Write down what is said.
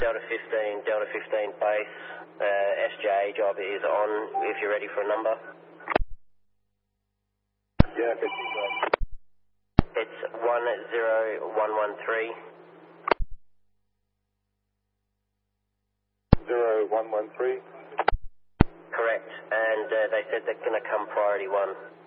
Delta 15 base, SJ job is on if you're ready for a number. Yeah, It's 10113. 0113. Correct, and they said they're going to come priority 1.